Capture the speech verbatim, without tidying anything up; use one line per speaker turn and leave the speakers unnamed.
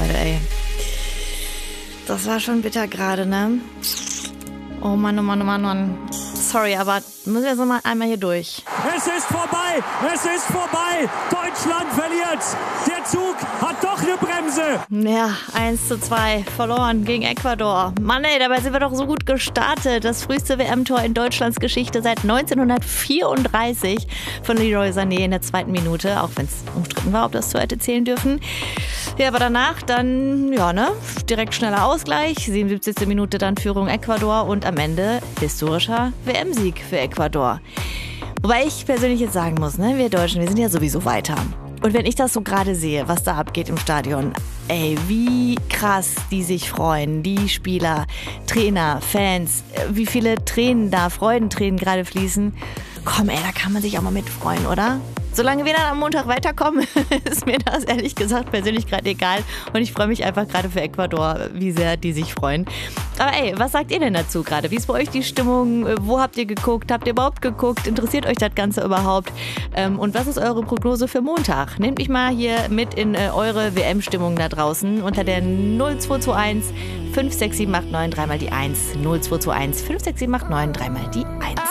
Leute, ey. Das war schon bitter gerade, ne? Oh Mann, oh Mann, oh Mann, oh Mann. Sorry, aber müssen wir so mal einmal hier durch.
Es ist vorbei, es ist vorbei. Deutschland verliert. Der Zug hat doch eine Bremse.
Ja, eins zu zwei verloren gegen Ecuador. Mann ey, dabei sind wir doch so gut gestartet. Das früheste W M-Tor in Deutschlands Geschichte seit neunzehnhundertvierunddreißig von Leroy Sané in der zweiten Minute, auch wenn es umstritten war, ob das Tor hätte zählen dürfen. Ja, aber danach dann, ja, ne, direkt schneller Ausgleich, siebenundsiebzigste Minute dann Führung Ecuador und am Ende historischer W M-Sieg für Ecuador. Wobei ich persönlich jetzt sagen muss, ne, wir Deutschen, wir sind ja sowieso weiter. Und wenn ich das so gerade sehe, was da abgeht im Stadion, ey, wie krass die sich freuen, die Spieler, Trainer, Fans, wie viele Tränen da, Freudentränen gerade fließen. Komm, ey, da kann man sich auch mal mitfreuen, oder? Solange wir dann am Montag weiterkommen, ist mir das ehrlich gesagt persönlich gerade egal. Und ich freue mich einfach gerade für Ecuador, wie sehr die sich freuen. Aber ey, was sagt ihr denn dazu gerade? Wie ist bei euch die Stimmung? Wo habt ihr geguckt? Habt ihr überhaupt geguckt? Interessiert euch das Ganze überhaupt? Und was ist eure Prognose für Montag? Nehmt mich mal hier mit in eure W M-Stimmung da draußen unter der null zwei zwei eins fünf sechs sieben acht neun dreimal die eins. null zwei zwei eins fünf sechs sieben acht neun dreimal die eins.